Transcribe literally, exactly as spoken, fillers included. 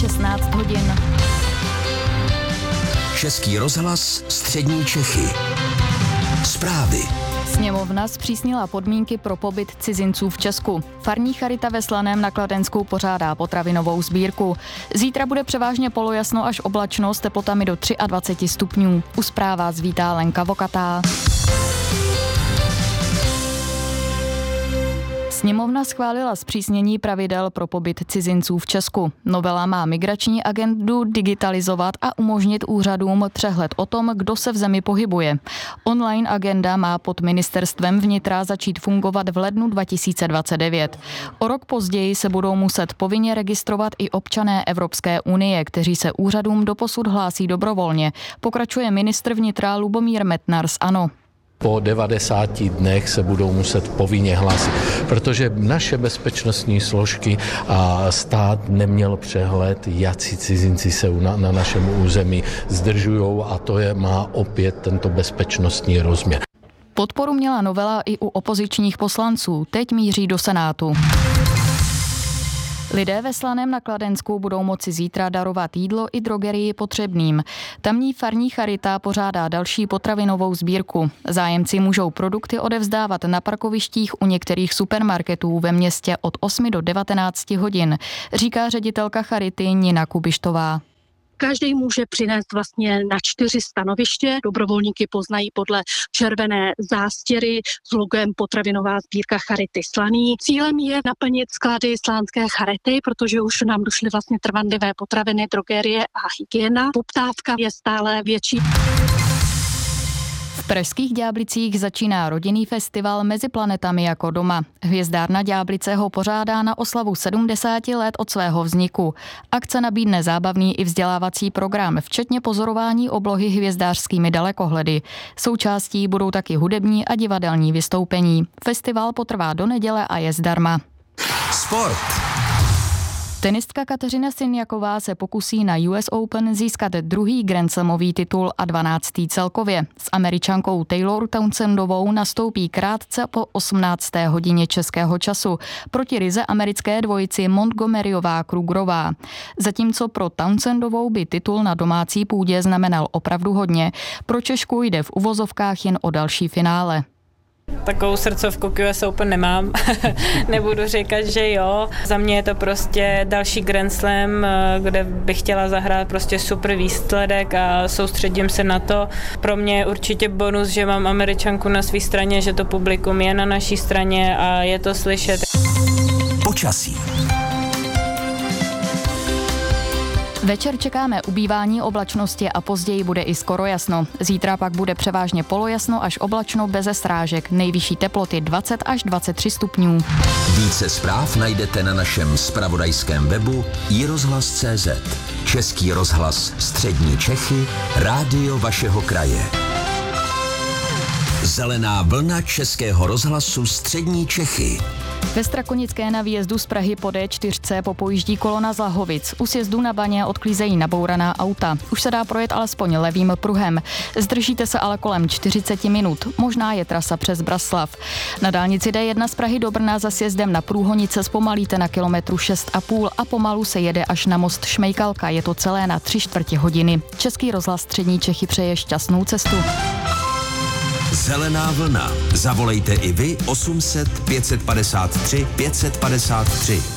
šestnáct hodin. Český rozhlas Střední Čechy. Zprávy. Sněmovna zpřísnila podmínky pro pobyt cizinců v Česku. Farní charita ve Slaném na Kladensku pořádá potravinovou sbírku. Zítra bude převážně polojasno až oblačno s teplotami do dvacet tři stupňů. U zpráv vás vítá Lenka Vokatá. Sněmovna schválila zpřísnění pravidel pro pobyt cizinců v Česku. Novela má migrační agendu digitalizovat a umožnit úřadům přehled o tom, kdo se v zemi pohybuje. Online agenda má pod ministerstvem vnitra začít fungovat v lednu dva tisíce dvacet devět. O rok později se budou muset povinně registrovat i občané Evropské unie, kteří se úřadům doposud hlásí dobrovolně. Pokračuje ministr vnitra Lubomír Metnar z ANO. Po devadesáti dnech se budou muset povinně hlásit, protože naše bezpečnostní složky a stát neměl přehled, jací cizinci se na, na našem území zdržují, a to je, má opět tento bezpečnostní rozměr. Podporu měla novela i u opozičních poslanců, teď míří do Senátu. Lidé ve Slaném na Kladensku budou moci zítra darovat jídlo i drogerii potřebným. Tamní farní charita pořádá další potravinovou sbírku. Zájemci můžou produkty odevzdávat na parkovištích u některých supermarketů ve městě od osmi do devatenácti hodin, říká ředitelka charity Nina Kubištová. Každý může přinést vlastně na čtyři stanoviště. Dobrovolníky poznají podle červené zástěry s logem Potravinová sbírka Charity Slaný. Cílem je naplnit sklady slánské charity, protože už nám došly vlastně trvanlivé potraviny, drogerie a hygiena. Poptávka je stále větší. V pražských Ďáblicích začíná rodinný festival Mezi planetami jako doma. Hvězdárna Ďáblice ho pořádá na oslavu sedmdesáti let od svého vzniku. Akce nabídne zábavný i vzdělávací program, včetně pozorování oblohy hvězdářskými dalekohledy. Součástí budou taky hudební a divadelní vystoupení. Festival potrvá do neděle a je zdarma. Sport. Tenistka Kateřina Sinjaková se pokusí na U S Open získat druhý grandslamový titul a dvanáctý celkově. S Američankou Taylor Townsendovou nastoupí krátce po osmnácté hodině českého času proti ryze americké dvojici Montgomeryová Krugerová. Zatímco pro Townsendovou by titul na domácí půdě znamenal opravdu hodně, pro Češku jde v uvozovkách jen o další finále. Takovou srdcovku k U S Open nemám, nebudu říkat, že jo. Za mě je to prostě další Grand Slam, kde bych chtěla zahrát prostě super výsledek a soustředím se na to. Pro mě je určitě bonus, že mám Američanku na své straně, že to publikum je na naší straně a je to slyšet. Počasí. Večer čekáme ubývání oblačnosti a později bude i skoro jasno. Zítra pak bude převážně polojasno až oblačno beze srážek. Nejvyšší teploty dvacet až dvacet tři stupňů. Více zpráv najdete na našem zpravodajském webu i rozhlas tečka cé zet. Český rozhlas Střední Čechy, rádio vašeho kraje. Zelená vlna Českého rozhlasu Střední Čechy. Ve Strakonické na výjezdu z Prahy po D čtyři popojíždí kolona z Lahovic. U sjezdu na Baně odklízejí nabouraná auta. Už se dá projet alespoň levým pruhem. Zdržíte se ale kolem čtyřicet minut. Možná je trasa přes Braslav. Na dálnici D jedna z Prahy do Brna za sjezdem na Průhonice zpomalíte na kilometru šest a půl a pomalu se jede až na most Šmejkalka. Je to celé na tři čtvrtě hodiny. Český rozhlas Střední Čechy přeje šťastnou cestu. Zelená vlna. Zavolejte i vy osm set pět set padesát tři pět set padesát tři.